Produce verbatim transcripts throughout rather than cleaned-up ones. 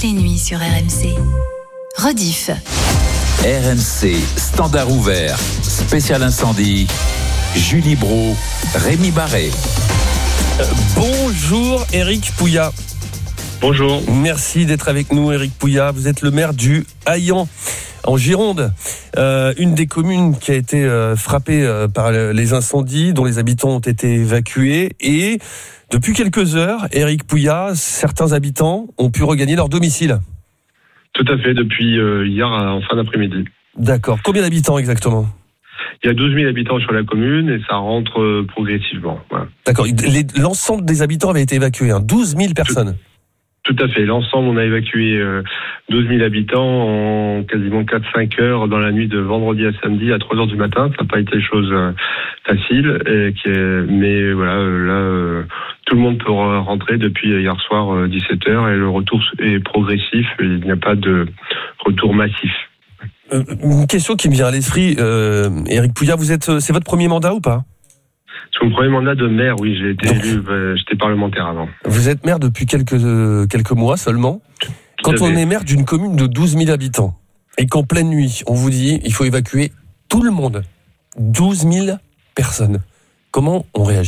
les nuits sur R M C. Rediff. R M C, standard ouvert, spécial incendie. Julie Brault, Rémi Barré. Euh, bonjour Éric Pouillat. Bonjour. Merci d'être avec nous Éric Pouillat. Vous êtes le maire du Haillan en Gironde, euh, une des communes qui a été euh, frappée euh, par les incendies, dont les habitants ont été évacués. Et depuis quelques heures, Éric Pouillat, certains habitants ont pu regagner leur domicile. Tout à fait, depuis euh, hier en fin d'après-midi. D'accord. Combien d'habitants exactement ? Il y a douze mille habitants sur la commune et ça rentre euh, progressivement. Voilà. D'accord. Les, l'ensemble des habitants avait été évacué, hein. douze mille personnes. Tout, tout à fait. L'ensemble, on a évacué euh, douze mille habitants en quasiment quatre à cinq heures dans la nuit de vendredi à samedi à trois heures du matin. Ça n'a pas été chose euh, facile. Et qui est, mais voilà, euh, là, euh, tout le monde peut rentrer depuis hier soir euh, dix-sept heures et le retour est progressif. Il n'y a pas de retour massif. Euh, une question qui me vient à l'esprit, euh, Éric Pouillat, vous êtes, c'est votre premier mandat ou pas ? C'est mon premier mandat de maire, oui, j'ai été élu, euh, j'étais parlementaire avant. Vous êtes maire depuis quelques, euh, quelques mois seulement. Quand on est maire d'une commune de douze mille habitants et qu'en pleine nuit, on vous dit il faut évacuer tout le monde, douze mille personnes, comment on réagit ?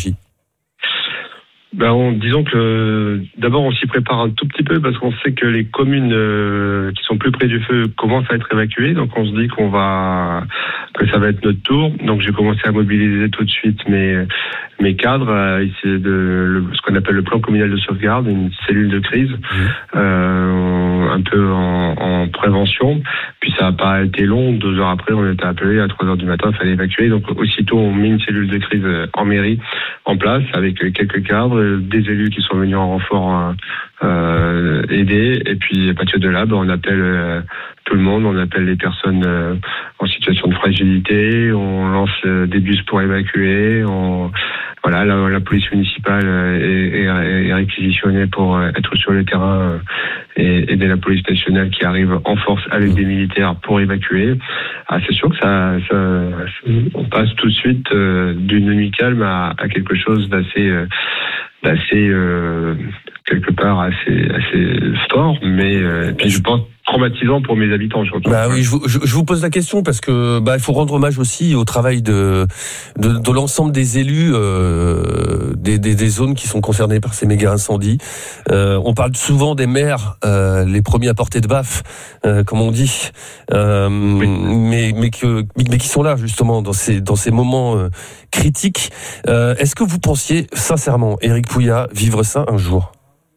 Ben, on, disons que d'abord on s'y prépare un tout petit peu parce qu'on sait que les communes euh, qui sont plus près du feu commencent à être évacuées, donc on se dit qu'on va que ça va être notre tour. Donc j'ai commencé à mobiliser tout de suite mes mes cadres, à essayer de le, ce qu'on appelle le plan communal de sauvegarde, une cellule de crise, mmh. euh, un peu en, en prévention. Puis ça n'a pas été long. Deux heures après, on était appelé à trois heures du matin, il fallait évacuer. Donc aussitôt, on met une cellule de crise en mairie en place avec quelques cadres, des élus qui sont venus en renfort euh, aider. Et puis à partir de là, ben, on appelle euh, tout le monde, on appelle les personnes euh, en situation de fragilité, on lance euh, des bus pour évacuer. On, voilà, la, la police municipale est, est, est réquisitionnée pour être sur le terrain et aider la police nationale qui arrive en force avec des militaires pour évacuer. Ah, c'est sûr que ça, ça, on passe tout de suite euh, d'une nuit calme à, à quelque chose d'assez, euh, d'assez euh, quelque part assez, assez fort, mais euh, puis je pense traumatisant pour mes habitants surtout. Bah oui, je vous, je, je vous pose la question parce que bah il faut rendre hommage aussi au travail de de, de l'ensemble des élus euh, des, des des zones qui sont concernées par ces méga incendies. Euh, on parle souvent des maires, euh, les premiers à portée de baffe, euh, comme on dit, euh, oui. mais mais que mais qui sont là justement dans ces dans ces moments euh, critiques. Euh, est-ce que vous pensiez sincèrement, Éric Pouillat, vivre ça un jour ?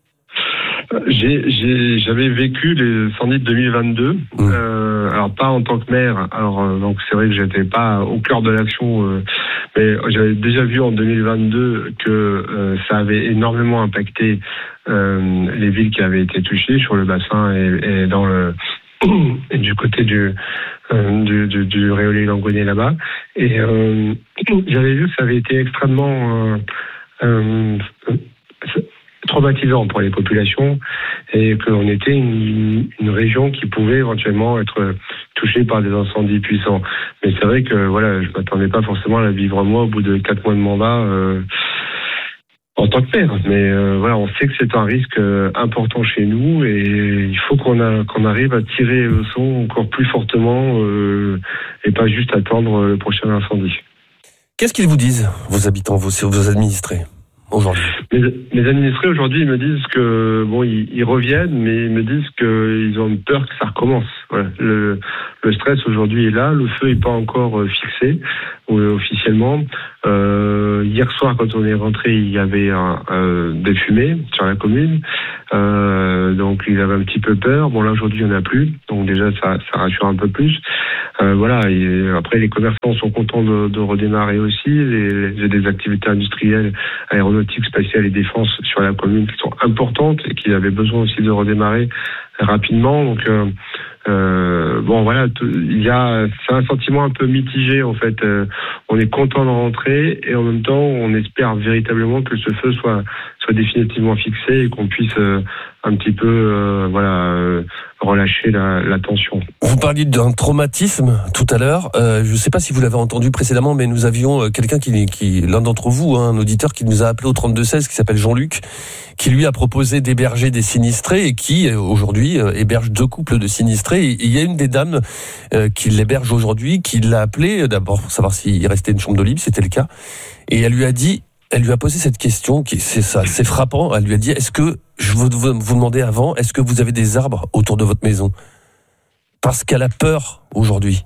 J'ai, j'ai, j'avais vécu les incendies de deux mille vingt-deux, mmh. euh, alors pas en tant que maire, alors euh, donc c'est vrai que j'étais pas au cœur de l'action, euh, mais j'avais déjà vu en deux mille vingt-deux que euh, ça avait énormément impacté euh, les villes qui avaient été touchées sur le bassin et, et dans le et du côté du euh, du, du, du Réolais Langonnet là-bas, et euh, j'avais vu que ça avait été extrêmement euh, euh, traumatisant pour les populations et qu'on était une, une région qui pouvait éventuellement être touchée par des incendies puissants. Mais c'est vrai que voilà, je m'attendais pas forcément à la vivre moi au bout de quatre mois de mandat euh, en tant que maire. Mais euh, voilà, on sait que c'est un risque euh, important chez nous et il faut qu'on, a, qu'on arrive à tirer le son encore plus fortement euh, et pas juste attendre le prochain incendie. Qu'est-ce qu'ils vous disent, vos habitants, vos, vos administrés ? Aujourd'hui. Mes, mes administrés aujourd'hui, ils me disent que bon, ils, ils reviennent, mais ils me disent qu'ils ont peur que ça recommence. Voilà. Le, le stress aujourd'hui est là, le feu est pas encore fixé euh, officiellement. Euh, hier soir, quand on est rentré, il y avait un, euh, des fumées sur la commune, euh, donc ils avaient un petit peu peur. Bon là aujourd'hui, il n'y en a plus, donc déjà ça, ça rassure un peu plus. Euh, voilà. Et après, les commerçants sont contents de, de redémarrer aussi. Les, j'ai des activités industrielles, aéronautique, spatiale et défense sur la commune qui sont importantes et qui avaient besoin aussi de redémarrer rapidement. Donc euh, euh, bon voilà, il y a c'est un sentiment un peu mitigé en fait. Euh, on est content de rentrer et en même temps on espère véritablement que ce feu soit soit définitivement fixé et qu'on puisse euh, un petit peu euh, voilà euh, relâcher la, la tension. Vous parliez d'un traumatisme tout à l'heure. Euh, je ne sais pas si vous l'avez entendu précédemment, mais nous avions quelqu'un qui, qui l'un d'entre vous, hein, un auditeur qui nous a appelé au trente-deux seize, qui s'appelle Jean-Luc, qui lui a proposé d'héberger des sinistrés et qui aujourd'hui euh, héberge deux couples de sinistrés. Et il y a une des dames euh, qui l'héberge aujourd'hui, qui l'a appelé d'abord pour savoir s'il restait une chambre de libre, c'était le cas, et elle lui a dit, elle lui a posé cette question, qui c'est ça, c'est frappant. Elle lui a dit, est-ce que je veux vous demander avant, est-ce que vous avez des arbres autour de votre maison? Parce qu'elle a peur aujourd'hui.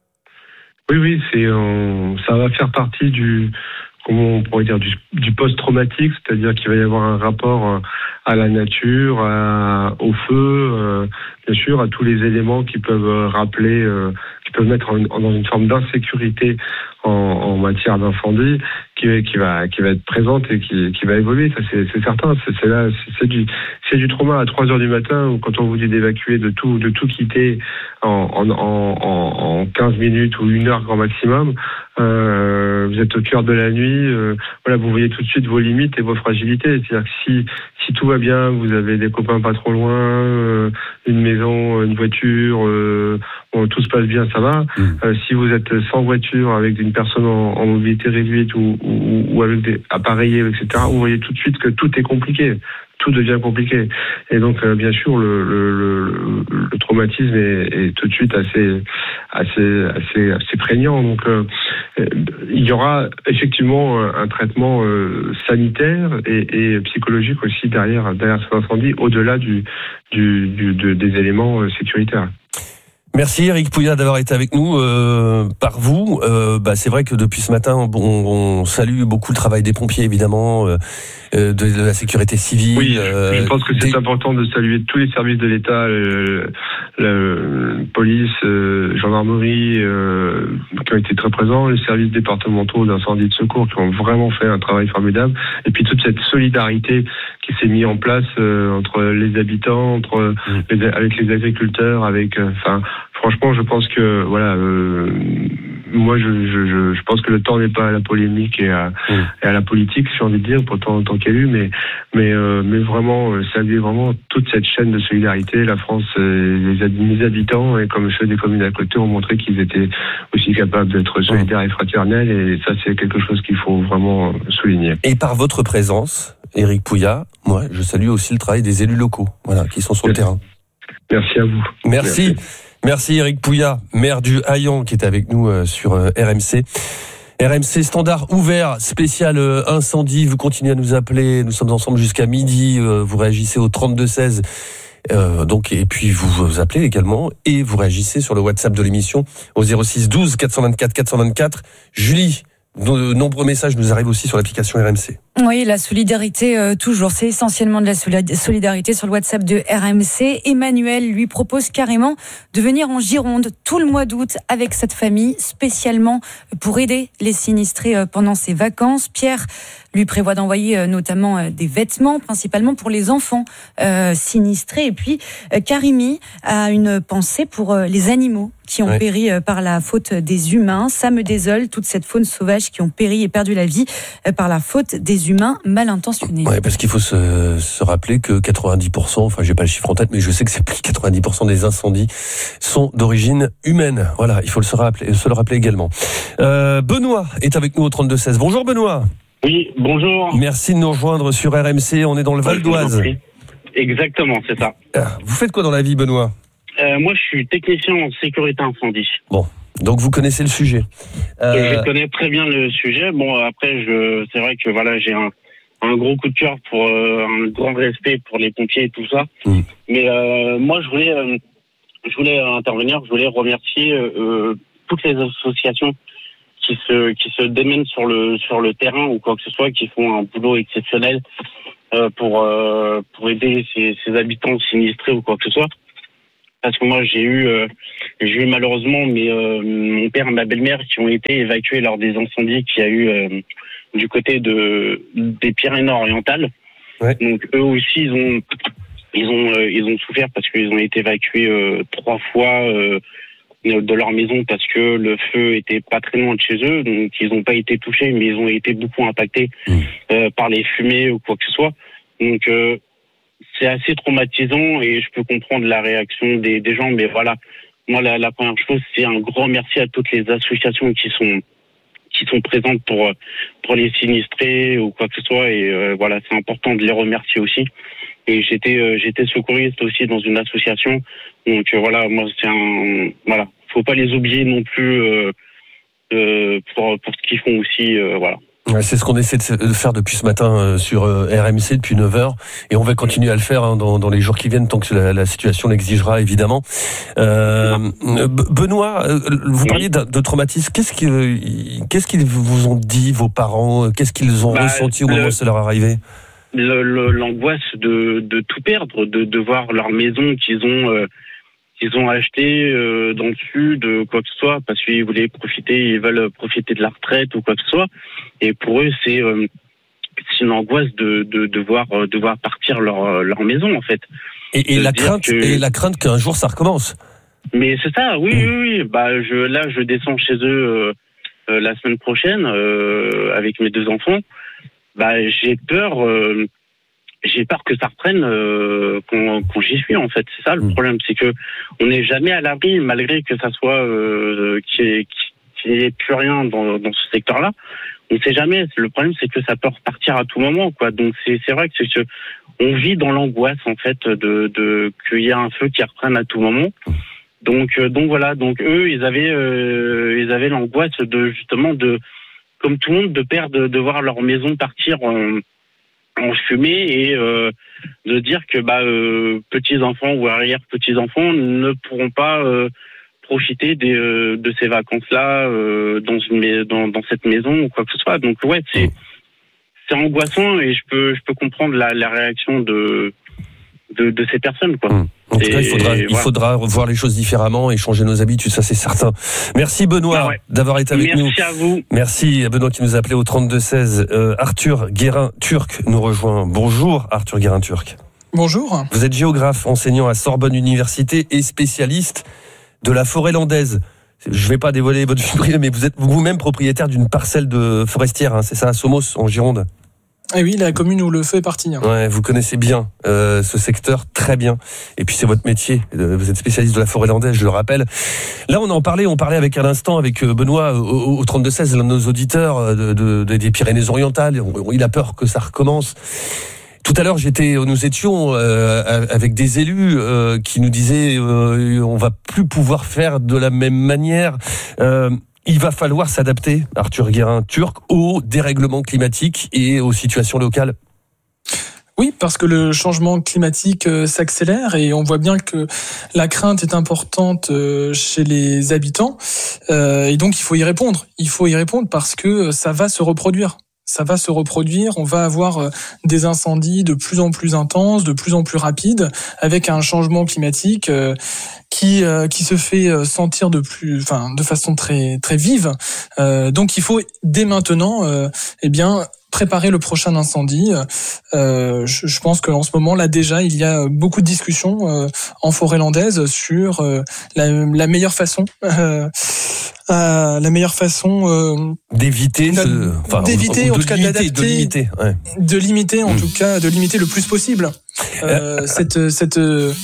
Oui, oui, c'est euh, ça va faire partie du, comment on pourrait dire, du, du post-traumatique, c'est-à-dire qu'il va y avoir un rapport à la nature, à, au feu, euh, bien sûr, à tous les éléments qui peuvent rappeler, euh, qui peuvent mettre en, en, dans une forme d'insécurité en, en matière d'incendie, qui, qui va, qui va être présente et qui, qui va évoluer. Ça, c'est, c'est certain. C'est, c'est là, c'est, c'est du, c'est du trauma à trois heures du matin, ou quand on vous dit d'évacuer, de tout, de tout quitter en, en, en, en quinze minutes ou une heure grand maximum. Euh, vous êtes au cœur de la nuit. Euh, voilà, vous voyez tout de suite vos limites et vos fragilités. C'est-à-dire que si, si tout va bien, vous avez des copains pas trop loin, euh, une maison, une voiture, euh, bon, tout se passe bien, ça va. Mmh. Euh, si vous êtes sans voiture, avec une personne en, en mobilité réduite ou, ou, ou avec des appareillés, et cetera, vous voyez tout de suite que tout est compliqué. Tout devient compliqué. Et donc, euh, bien sûr, le, le, le, le traumatisme est, est tout de suite assez, assez, assez, assez prégnant. Donc, euh, il y aura effectivement un traitement euh, sanitaire et, et psychologique aussi derrière, derrière cet incendie, au-delà du, du, du, de, des éléments euh, sécuritaires. Merci Eric Pouillat d'avoir été avec nous euh, par vous. Euh, bah, c'est vrai que depuis ce matin, on, on salue beaucoup le travail des pompiers, évidemment, euh, de, de la sécurité civile. Oui, euh, je pense que c'est des... important de saluer tous les services de l'État, euh, la police, euh, gendarmerie, euh, qui ont été très présents, les services départementaux d'incendie de secours qui ont vraiment fait un travail formidable, et puis toute cette solidarité qui s'est mise en place euh, entre les habitants, entre mmh. les, avec les agriculteurs, avec, enfin. Euh, Franchement, je pense que voilà, euh, moi, je, je, je pense que le temps n'est pas à la polémique et à, mmh. et à la politique, j'ai envie de dire, pourtant en tant qu'élu, mais mais euh, mais vraiment euh, saluer vraiment toute cette chaîne de solidarité. La France, euh, les, les habitants et comme ceux des communes à côté ont montré qu'ils étaient aussi capables d'être solidaires mmh. et fraternels, et ça, c'est quelque chose qu'il faut vraiment souligner. Et par votre présence, Éric Pouillat, moi, je salue aussi le travail des élus locaux, voilà, qui sont sur le terrain. Merci à vous. Merci. Merci. Merci Éric Pouillat, maire du Haillan, qui est avec nous euh, sur euh, R M C. R M C standard ouvert, spécial euh, incendie. Vous continuez à nous appeler. Nous sommes ensemble jusqu'à midi. Euh, vous réagissez au trente-deux seize. Euh, donc, et puis vous vous appelez également et vous réagissez sur le WhatsApp de l'émission au zéro six douze quatre cent vingt-quatre quatre cent vingt-quatre. Julie, de nombreux messages nous arrivent aussi sur l'application R M C. Oui, la solidarité, euh, toujours. C'est essentiellement de la solidarité sur le WhatsApp de R M C. Emmanuel lui propose carrément de venir en Gironde tout le mois d'août avec cette famille, spécialement pour aider les sinistrés pendant ses vacances. Pierre lui prévoit d'envoyer notamment des vêtements, principalement pour les enfants euh, sinistrés. Et puis, euh, Karimi a une pensée pour euh, les animaux qui ont ouais. péri euh, par la faute des humains. Ça me désole, toute cette faune sauvage qui ont péri et perdu la vie euh, par la faute des humains mal intentionnés. Ouais, parce qu'il faut se, se rappeler que quatre-vingt-dix pour cent, enfin j'ai pas le chiffre en tête, mais je sais que c'est plus de quatre-vingt-dix pour cent des incendies sont d'origine humaine. Voilà, il faut le se rappeler, se le rappeler également. Euh, Benoît est avec nous au trente-deux seize. Bonjour Benoît. Oui, bonjour. Merci de nous rejoindre sur R M C, on est dans le Val d'Oise. Exactement, c'est ça. Vous faites quoi dans la vie Benoît ? euh, Moi je suis technicien en sécurité incendie. Bon. Donc vous connaissez le sujet. Euh... Je connais très bien le sujet. Bon après, je, c'est vrai que voilà, j'ai un, un gros coup de cœur pour euh, un grand respect pour les pompiers et tout ça. Mmh. Mais euh, moi, je voulais, euh, je voulais intervenir. Je voulais remercier euh, toutes les associations qui se qui se démènent sur le sur le terrain ou quoi que ce soit, qui font un boulot exceptionnel euh, pour euh, pour aider ces, ces habitants sinistrés ou quoi que ce soit. Parce que moi, j'ai eu, euh, j'ai eu malheureusement mes, euh, mon père et ma belle-mère qui ont été évacués lors des incendies qu'il y a eu euh, du côté de des Pyrénées-Orientales. Ouais. Donc eux aussi, ils ont, ils ont, euh, ils ont souffert parce qu'ils ont été évacués euh, trois fois euh, de leur maison parce que le feu était pas très loin de chez eux. Donc ils n'ont pas été touchés, mais ils ont été beaucoup impactés mmh. euh, par les fumées ou quoi que ce soit. Donc euh, c'est assez traumatisant et je peux comprendre la réaction des, des gens. Mais voilà, moi, la, la première chose, c'est un grand merci à toutes les associations qui sont qui sont présentes pour pour les sinistrés ou quoi que ce soit. Et euh, voilà, c'est important de les remercier aussi. Et j'étais euh, j'étais secouriste aussi dans une association. Donc euh, voilà, moi, c'est un voilà, faut pas les oublier non plus euh, euh, pour pour ce qu'ils font aussi. Euh, voilà. Ouais, c'est ce qu'on essaie de faire depuis ce matin euh, sur euh, R M C depuis neuf heures et on va continuer à le faire hein, dans, dans les jours qui viennent tant que la, la situation l'exigera évidemment. Euh, Benoît, euh, vous parliez de, de traumatisme. Qu'est-ce qui, euh, qu'est-ce qu'ils vous ont dit vos parents? Qu'est-ce qu'ils ont bah, ressenti au le, moment où ça leur est arrivé? le, le, L'angoisse de, de tout perdre, de, de voir leur maison qu'ils ont euh, qu'ils ont acheté euh, dans le sud, euh, quoi que ce soit, parce qu'ils voulaient profiter, ils veulent profiter de la retraite ou quoi que ce soit. Et pour eux, c'est, euh, c'est une angoisse de, de, de voir, de voir partir leur, leur maison, en fait. Et, et la crainte, que... et la crainte qu'un jour ça recommence. Mais c'est ça, oui, mmh. oui, oui. Bah, je, là, je descends chez eux euh, euh, la semaine prochaine euh, avec mes deux enfants. Bah, j'ai peur. Euh, J'ai peur que ça reprenne euh, quand, quand j'y suis, en fait. C'est ça le mmh. problème, c'est que on n'est jamais à l'abri, malgré que ça soit euh, qu'il n'y ait, qu'il n'y ait plus rien dans, dans ce secteur-là. On ne sait jamais. Le problème, c'est que ça peut repartir à tout moment, quoi. Donc c'est, c'est vrai que c'est que on vit dans l'angoisse, en fait, de, de qu'il y a un feu qui reprenne à tout moment. Donc euh, donc voilà. Donc eux, ils avaient euh, ils avaient l'angoisse de justement de, comme tout le monde, de perdre, de voir leur maison partir en en fumée et euh, de dire que bah euh, petits enfants ou arrière petits enfants ne pourront pas euh, profiter des, euh, de ces vacances là euh, dans une dans, dans cette maison ou quoi que ce soit. Donc ouais, c'est c'est angoissant et je peux je peux comprendre la, la réaction de de, de ces personnes, quoi. Mmh. En tout et, cas, il faudra, il voilà. faudra voir les choses différemment et changer nos habitudes, ça c'est certain. Merci Benoît ah ouais. d'avoir été avec Merci nous. Merci à vous. Merci à Benoît qui nous a appelé au trente-deux seize. Euh, Arthur Guérin-Turc nous rejoint. Bonjour Arthur Guérin-Turc. Bonjour. Vous êtes géographe, enseignant à Sorbonne Université et spécialiste de la forêt landaise. Je ne vais pas dévoiler votre vie privée, mais vous êtes vous-même propriétaire d'une parcelle de forestière, hein, c'est ça, à Somos, en Gironde? Eh oui, la commune où le feu est parti. Hein. Ouais, vous connaissez bien euh, ce secteur, très bien. Et puis c'est votre métier. Vous êtes spécialiste de la forêt landaise, je le rappelle. Là, on en parlait, on parlait avec à l'instant avec Benoît au, au trente-deux seize, l'un de nos auditeurs de, de, de, des Pyrénées-Orientales. Il a peur que ça recommence. Tout à l'heure, j'étais, nous étions euh, avec des élus euh, qui nous disaient euh, on va plus pouvoir faire de la même manière. Euh, Il va falloir s'adapter, Arthur Guérin-Turc, aux dérèglements climatiques et aux situations locales. Oui, parce que le changement climatique euh, s'accélère et on voit bien que la crainte est importante euh, chez les habitants euh, et donc il faut y répondre. Il faut y répondre parce que ça va se reproduire. Ça va se reproduire, on va avoir des incendies de plus en plus intenses, de plus en plus rapides, avec un changement climatique euh, qui euh, qui se fait sentir de plus, enfin, de façon très très vive. Euh, donc il faut dès maintenant, euh, eh bien, préparer le prochain incendie. Euh, je, je pense qu'en ce moment, là déjà, il y a beaucoup de discussions euh, en forêt landaise sur euh, la, la meilleure façon. Euh, Euh, la meilleure façon euh, d'éviter, ce, enfin, d'éviter, ou, ou en de tout cas limiter, d'adapter, de limiter, ouais. de limiter, en mmh. tout cas, de limiter le plus possible euh, euh, cette cette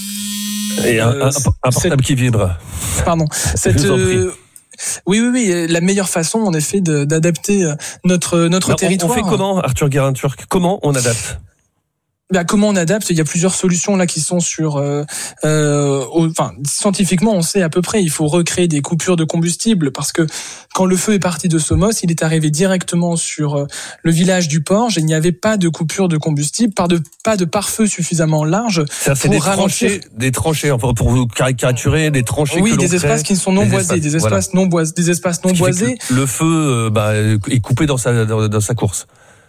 et un, euh, un, un portable qui vibre. Pardon. Cette euh, oui, oui, oui. La meilleure façon, en effet, de, d'adapter notre notre Alors, territoire. On fait comment, Arthur Guérin-Turc? Comment on adapte? Bah, comment on adapte? Il y a plusieurs solutions là qui sont sur. Euh, euh, au, enfin, scientifiquement, on sait à peu près. Il faut recréer des coupures de combustible parce que quand le feu est parti de Somos, il est arrivé directement sur euh, le village du Porge et il n'y avait pas de coupure de combustible, pas de pas de pare-feu suffisamment large. Ça, c'est pour des ralentir. tranchées, des tranchées. Enfin, pour vous caricaturer, des tranchées. Oui, que des l'on espaces crée, qui sont non boisés, des espaces voilà. non boisés, des espaces non boisés. Le feu, euh, bah, est coupé dans sa dans, dans sa course.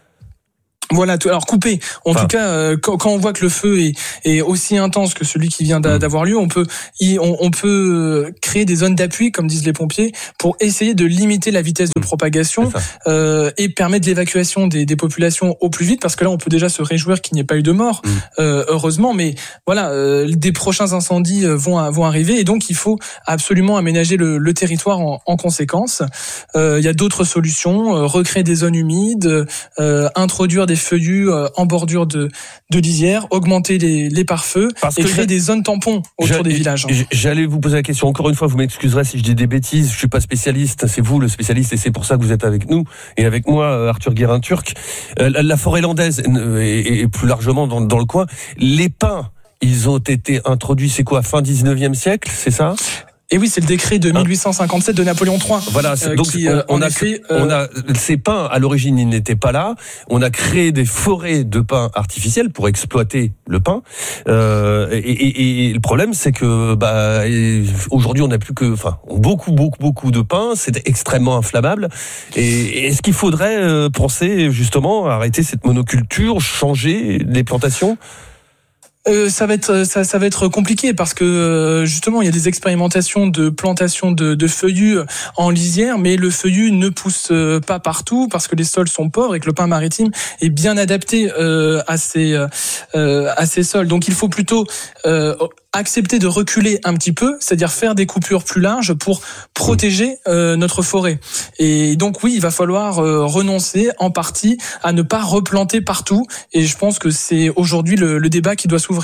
Voilà, alors coupé. En enfin, tout cas, euh, quand, quand on voit que le feu est, est aussi intense que celui qui vient d'a, d'avoir lieu, on peut, y, on, on peut créer des zones d'appui, comme disent les pompiers, pour essayer de limiter la vitesse de propagation euh, et permettre l'évacuation des, des populations au plus vite. Parce que là, on peut déjà se réjouir qu'il n'y ait pas eu de mort, mmh. euh, heureusement. Mais voilà, euh, des prochains incendies vont vont arriver et donc il faut absolument aménager le, le territoire en, en conséquence. Euh, il y a d'autres solutions, euh, recréer des zones humides, euh, introduire des des feuillus euh, en bordure de, de lisière, augmenter les, les pare-feux Parce et créer j'ai... des zones tampons autour des villages. J'allais vous poser la question. Encore une fois, vous m'excuserez si je dis des bêtises. Je suis pas spécialiste. C'est vous le spécialiste et c'est pour ça que vous êtes avec nous et avec moi, Arthur Guérin-Turc. Euh, la forêt landaise et, et plus largement dans, dans le coin, les pins, ils ont été introduits. C'est quoi, fin dix-neuvième siècle, c'est ça? Et oui, c'est le décret de mille huit cent cinquante-sept de Napoléon trois. Voilà, euh, donc qui, on, euh, on, a, effet, euh... on a ces pins à l'origine, ils n'étaient pas là. On a créé des forêts de pins artificiels pour exploiter le pin. Euh, et, et, et le problème, c'est que bah aujourd'hui, on n'a plus que, enfin, beaucoup, beaucoup, beaucoup de pins. C'est extrêmement inflammable. Et est-ce qu'il faudrait euh, penser justement à arrêter cette monoculture, changer les plantations? Euh, ça va être ça, ça va être compliqué parce que euh, justement il y a des expérimentations de plantation de, de feuillus en lisière, mais le feuillu ne pousse pas partout parce que les sols sont pauvres et que le pin maritime est bien adapté euh, à ces euh, à ces sols. Donc il faut plutôt euh, accepter de reculer un petit peu, c'est-à-dire faire des coupures plus larges pour protéger euh, notre forêt. Et donc oui, il va falloir euh, renoncer en partie à ne pas replanter partout. Et je pense que c'est aujourd'hui le, le débat qui doit s'ouvrir.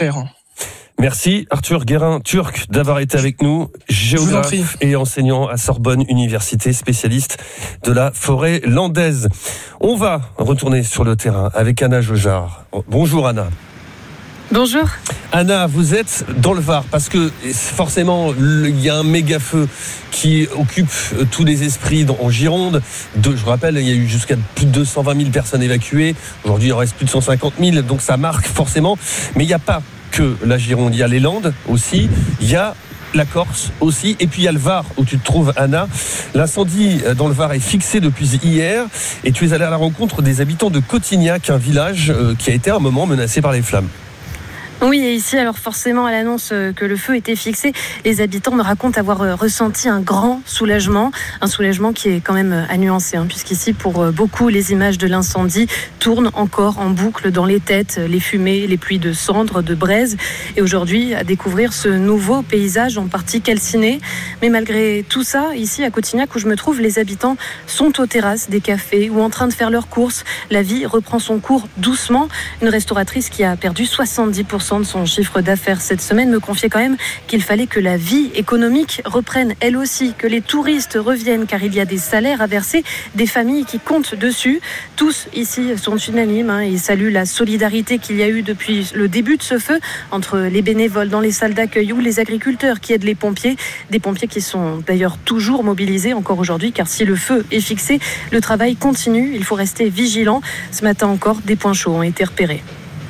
Merci Arthur Guérin-Turc d'avoir été avec nous, géographe et enseignant à Sorbonne Université, spécialiste de la forêt landaise. On va retourner sur le terrain avec Anna Jaujard. Bonjour Anna. Bonjour. Anna, vous êtes dans le Var parce que forcément il y a un méga feu qui occupe tous les esprits en Gironde. De, je rappelle, il y a eu jusqu'à plus de deux cent vingt mille personnes évacuées. Aujourd'hui, il en reste plus de cent cinquante mille, donc ça marque forcément. Mais il n'y a pas que la Gironde, il y a les Landes aussi, il y a la Corse aussi, et puis il y a le Var où tu te trouves, Anna. L'incendie dans le Var est fixé depuis hier et tu es allée à la rencontre des habitants de Cotignac, un village qui a été à un moment menacé par les flammes. Oui, et ici, alors forcément, à l'annonce que le feu était fixé, les habitants me racontent avoir ressenti un grand soulagement, un soulagement qui est quand même à nuancer, hein, puisqu'ici, pour beaucoup, les images de l'incendie tournent encore en boucle dans les têtes, les fumées, les pluies de cendres, de braise, et aujourd'hui, à découvrir ce nouveau paysage en partie calciné. Mais malgré tout ça, ici, à Cotignac, où je me trouve, les habitants sont aux terrasses des cafés ou en train de faire leurs courses. La vie reprend son cours doucement. Une restauratrice qui a perdu soixante-dix pour cent de son chiffre d'affaires cette semaine me confiait quand même qu'il fallait que la vie économique reprenne elle aussi, que les touristes reviennent car il y a des salaires à verser, des familles qui comptent dessus. Tous ici sont unanimes, hein, ils saluent la solidarité qu'il y a eu depuis le début de ce feu entre les bénévoles dans les salles d'accueil ou les agriculteurs qui aident les pompiers, des pompiers qui sont d'ailleurs toujours mobilisés encore aujourd'hui car si le feu est fixé, le travail continue, il faut rester vigilant. Ce matin encore, des points chauds ont été repérés.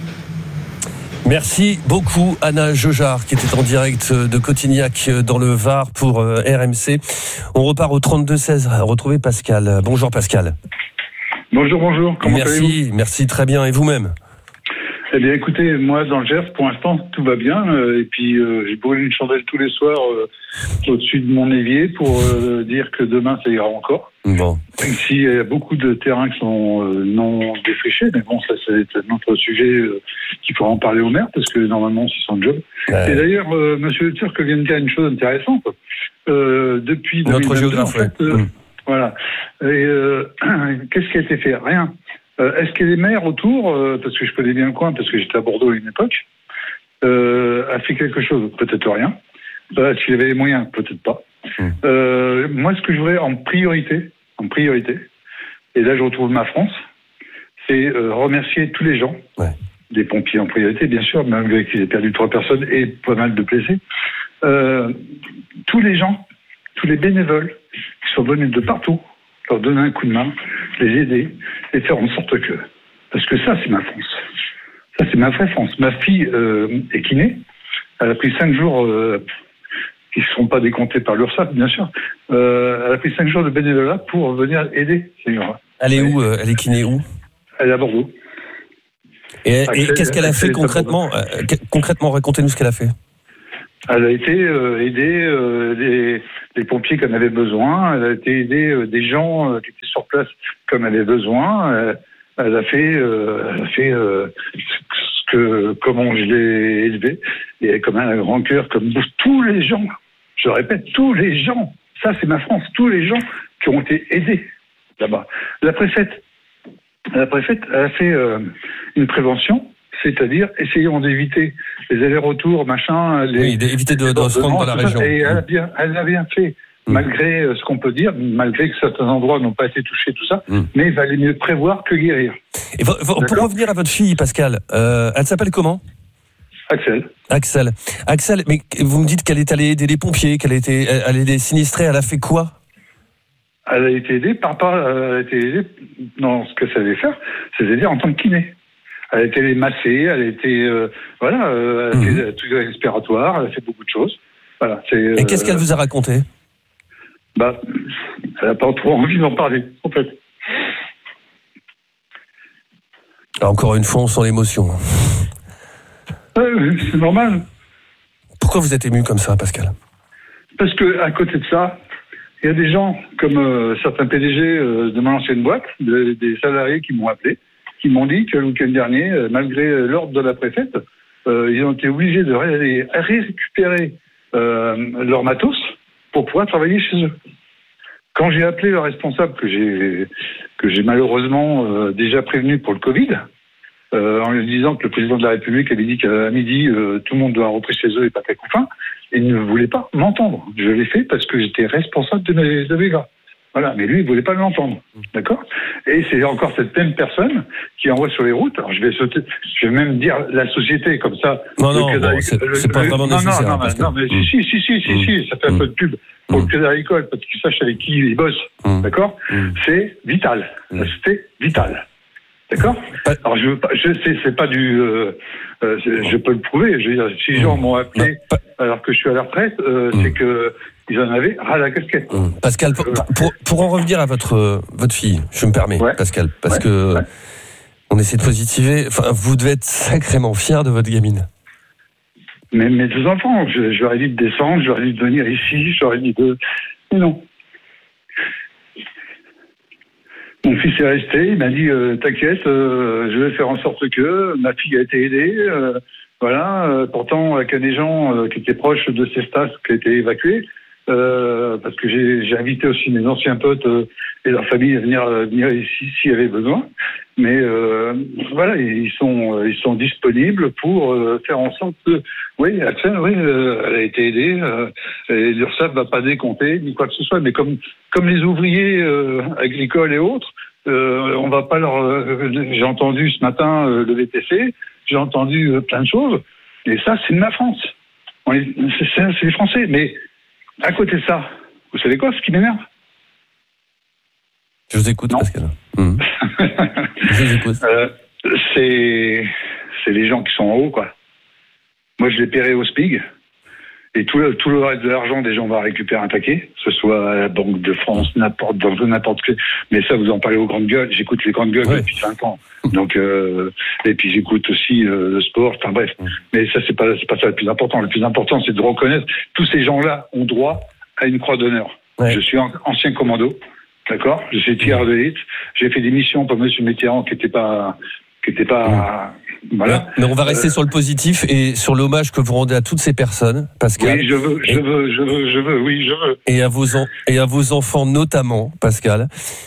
Merci beaucoup Anna Jaujard qui était en direct de Cotignac dans le Var pour R M C. On repart au trente-deux seize, retrouver Pascal. Bonjour Pascal. Bonjour, bonjour. Comment merci, allez-vous ? Merci, très bien. Et vous-même ? Eh bien, écoutez, moi, dans le Gers, pour l'instant, tout va bien. Euh, et puis, euh, j'ai brûlé une chandelle tous les soirs euh, au-dessus de mon évier pour euh, dire que demain, ça ira encore. Bon. Même s'il y a beaucoup de terrains qui sont euh, non défrichés. Mais bon, ça, c'est un autre sujet euh, qu'il faudra en parler au maire, parce que normalement, c'est son job. Ouais. Et d'ailleurs, euh, monsieur le Turc vient de dire une chose intéressante. Euh, depuis notre géographe, en fait, euh, mmh. Voilà. Et euh, qu'est-ce qui a été fait ? Rien. Euh, est-ce que les maires autour, euh, parce que je connais bien le coin, parce que j'étais à Bordeaux à une époque, euh, a fait quelque chose ? Peut-être rien. Euh, est-ce qu'il avait les moyens ? Peut-être pas. Mmh. Euh, moi, ce que je voudrais en priorité, en priorité, et là je retrouve ma France, c'est euh, remercier tous les gens, ouais. Des pompiers en priorité, bien sûr, malgré qu'ils aient perdu trois personnes et pas mal de blessés, euh, tous les gens, tous les bénévoles qui sont venus de partout, leur donner un coup de main, les aider et faire en sorte que... Parce que ça, c'est ma France. Ça, c'est ma vraie France. Ma fille euh, est kiné. Elle a pris cinq jours, euh, qui ne seront pas décomptés par l'URSSAF, bien sûr. Euh, elle a pris cinq jours de bénévolat pour venir aider ces gens-là. Elle est où ? Elle est kiné où ? Elle est à Bordeaux. Et, et qu'est-ce qu'elle a fait concrètement ? Concrètement, racontez-nous ce qu'elle a fait. Elle a été euh, aider euh, les, les pompiers comme elle avait besoin. Elle a été aider euh, des gens euh, qui étaient sur place comme elle avait besoin. Euh, elle a fait, euh, elle a fait euh, ce que, comment je l'ai élevé. Et comme un grand cœur, comme tous les gens. Je répète, tous les gens. Ça, c'est ma France. Tous les gens qui ont été aidés là-bas. La préfète, La préfète a fait euh, une prévention, c'est-à-dire essayons d'éviter les allers-retours, machin, les, oui, d'éviter de, de se rendre dans la région. Et elle a bien, elle a bien fait, mmh. malgré euh, ce qu'on peut dire, malgré que certains endroits n'ont pas été touchés, tout ça, mmh. mais il valait mieux prévoir que guérir. Et pour revenir à votre fille, Pascal, euh, elle s'appelle comment ? Axel. Axel. Axel, mais vous me dites qu'elle est allée aider les pompiers, qu'elle a été, elle est sinistrée, elle a fait quoi ? Elle a été aidée par, par, elle a été aidée dans ce qu'elle savait faire, c'est-à-dire en tant que kiné. Elle a été massée, elle a été, euh, voilà, euh, elle a mmh. fait tout respiratoire, elle a fait beaucoup de choses. Voilà, c'est, Et euh, qu'est-ce qu'elle vous a raconté ? Bah, elle n'a pas trop envie d'en parler, en fait. Alors, encore une fois, on sent l'émotion. Ouais, c'est normal. Pourquoi vous êtes ému comme ça, Pascal ? Parce que à côté de ça, il y a des gens comme euh, certains P D G euh, de mon ancienne boîte, de, des salariés qui m'ont appelé, qui m'ont dit que le week-end dernier, euh, malgré l'ordre de la préfète, euh, ils ont été obligés de ré- récupérer euh, leur matos pour pouvoir travailler chez eux. Quand j'ai appelé le responsable que j'ai que j'ai malheureusement euh, déjà prévenu pour le Covid, Euh, en lui disant que le président de la République avait dit qu'à midi, euh, tout le monde doit rentrer chez eux et pas qu'à Couffin, et il ne voulait pas m'entendre. Je l'ai fait parce que j'étais responsable de mes de mes gars. Voilà, mais lui, il ne voulait pas l'entendre. D'accord ? Et c'est encore cette même personne qui envoie sur les routes. Alors, je vais sauter, je vais même dire la société, comme ça. Non, non, bon, c'est, le, c'est pas vraiment non, nécessaire. Non, non, parce non, que... mais mmh. si, si, si, si, mmh. si, ça fait un peu de pub pour mmh. le crédit agricole, parce qu'ils sachent avec qui ils bossent. Mmh. D'accord ? mmh. C'est vital. Mmh. C'était vital. D'accord ? Alors, je veux pas, je sais, c'est pas du, euh, euh, je peux le prouver. Je veux dire, si les gens m'ont appelé alors que je suis à la retraite, euh, mmh. c'est que ils en avaient ras la casquette. Mmh. Pascal, pour, pour, pour en revenir à votre, votre fille, je me permets, ouais. Pascal, parce ouais. que ouais. on essaie de positiver. Enfin, vous devez être sacrément fier de votre gamine. Mais mes deux enfants, je, je leur ai dit de descendre, je leur ai dit de venir ici, je leur ai dit de, mais non. Mon fils est resté, il m'a dit euh, t'inquiète, euh, je vais faire en sorte que ma fille a été aidée. Euh, voilà, euh, pourtant avec des gens euh, qui étaient proches de Cestas qui a été évacués, euh, parce que j'ai, j'ai invité aussi mes anciens potes euh, et leur famille à venir, euh, venir ici s'il y avait besoin. Mais euh, voilà, ils sont euh, ils sont disponibles pour euh, faire en sorte que oui, Axel, oui, euh, elle a été aidée. Euh, et l'URSSAF va pas décompter ni quoi que ce soit. Mais comme comme les ouvriers euh, agricoles et autres, euh, on va pas leur. Euh, j'ai entendu ce matin euh, le V T C, j'ai entendu euh, plein de choses. Et ça, c'est de la France. On est, c'est, c'est les Français. Mais à côté de ça, vous savez quoi, ce qui m'énerve? Je vous écoute, non. Pascal. Mmh. Je vous écoute. Euh, c'est, c'est les gens qui sont en haut, quoi. Moi, je l'ai paieré au S P I G. Et tout le, tout le reste de l'argent, des gens vont récupérer un paquet, que ce soit à la Banque de France, n'importe, dans n'importe quel. Mais ça, vous en parlez aux grandes gueules. J'écoute les grandes gueules ouais. depuis vingt ans. Donc, euh, et puis j'écoute aussi euh, le sport. Enfin bref. Mmh. Mais ça, c'est pas, c'est pas ça le plus important. Le plus important, c'est de reconnaître tous ces gens-là ont droit à une croix d'honneur. Ouais. Je suis ancien commando. D'accord, je suis tireur de l'élite. J'ai fait des missions pour M. Mitterrand qui n'étaient pas, qui étaient pas, mmh. voilà. Mais on va rester euh, sur le positif et sur l'hommage que vous rendez à toutes ces personnes, Pascal. Oui, je veux, je et, veux, je veux, je veux, oui, je veux. Et à vos en, et à vos enfants notamment, Pascal.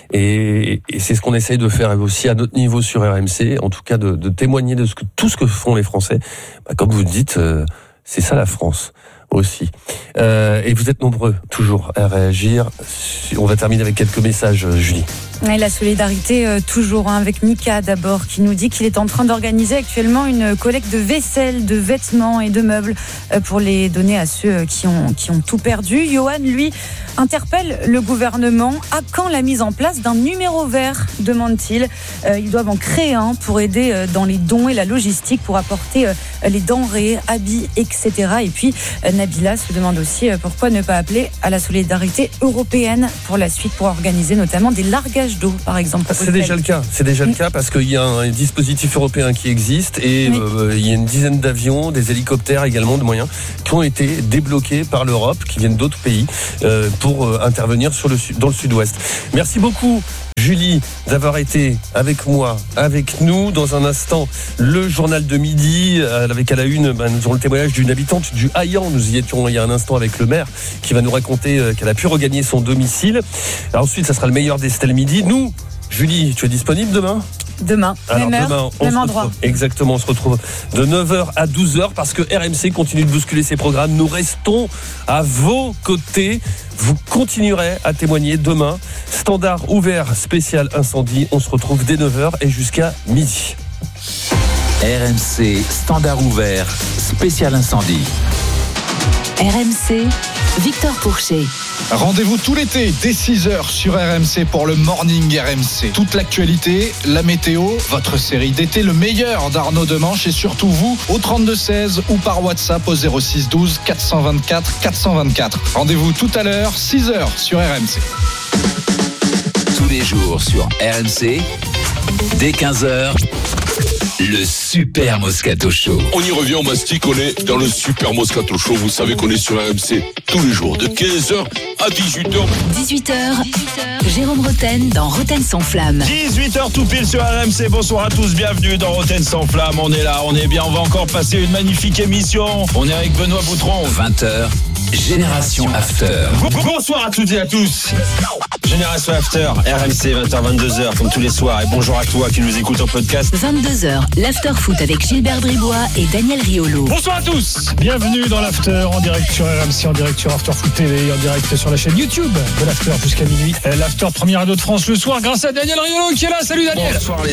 Et, et c'est ce qu'on essaye de faire aussi à notre niveau sur R M C, en tout cas de, de témoigner de ce que tout ce que font les Français. Bah, comme vous le dites, euh, c'est ça la France. Aussi. Euh, et vous êtes nombreux, toujours, à réagir. On va terminer avec quelques messages, Julie. Et la solidarité, euh, toujours, hein, avec Mika d'abord, qui nous dit qu'il est en train d'organiser actuellement une collecte de vaisselle, de vêtements et de meubles euh, pour les donner à ceux qui ont, qui ont tout perdu. Johan, lui, interpelle le gouvernement. À quand la mise en place d'un numéro vert, demande-t-il. euh, Ils doivent en créer un pour aider euh, dans les dons et la logistique, pour apporter euh, les denrées, habits, et cetera. Et puis, euh, Nabila se demande aussi euh, pourquoi ne pas appeler à la solidarité européenne pour la suite, pour organiser notamment des largages d'eau, par exemple. C'est déjà le cas. C'est déjà le cas parce qu'il y a un dispositif européen qui existe et oui. euh, il y a une dizaine d'avions, des hélicoptères également, de moyens qui ont été débloqués par l'Europe, qui viennent d'autres pays euh, pour euh, intervenir sur le, dans le sud-ouest. Merci beaucoup, Julie, d'avoir été avec moi, avec nous. Dans un instant, le journal de midi, avec à la une, ben, nous aurons le témoignage d'une habitante du Haillan. Nous y étions il y a un instant avec le maire qui va nous raconter qu'elle a pu regagner son domicile. Alors ensuite, ça sera le meilleur d'Estelle Midi. Nous, Julie, tu es disponible demain ? Demain, Alors, même heure, demain, on même se endroit. retrouve- exactement, on se retrouve de neuf heures à douze heures parce que R M C continue de bousculer ses programmes. Nous restons à vos côtés. Vous continuerez à témoigner demain. Standard ouvert spécial incendie. On se retrouve dès neuf heures et jusqu'à midi. R M C Standard ouvert spécial incendie. R M C, Victor Pourchet. Rendez-vous tout l'été dès six heures sur R M C pour le Morning R M C. Toute l'actualité, la météo, votre série d'été, le meilleur d'Arnaud Demanche et surtout vous au trente-deux seize ou par WhatsApp au zéro six douze quatre cent vingt-quatre quatre cent vingt-quatre. Rendez-vous tout à l'heure, six heures sur R M C. Tous les jours sur R M C, dès quinze heures, le Super Moscato Show. On y revient, on mastique, on est dans le Super Moscato Show. Vous savez qu'on est sur R M C tous les jours, de quinze heures à dix-huit heures. dix-huit heures, Jérôme Roten dans Roten sans flamme. dix-huit heures tout pile sur R M C. Bonsoir à tous, bienvenue dans Roten sans flamme. On est là, on est bien, on va encore passer une magnifique émission. On est avec Benoît Boutron. vingt heures, Génération After. Bonsoir à toutes et à tous. Génération After, R M C, vingt heures, vingt-deux heures, comme tous les soirs. Et bonjour à toi qui nous écoute en podcast. vingt-deux heures, l'After Foot avec Gilbert Bribois et Daniel Riolo. Bonsoir à tous, bienvenue dans l'After, en direct sur R M C, en direct sur After Foot T V, en direct sur la chaîne YouTube de l'After jusqu'à minuit. L'After, première radio de France le soir, grâce à Daniel Riolo qui est là. Salut Daniel. Bonsoir les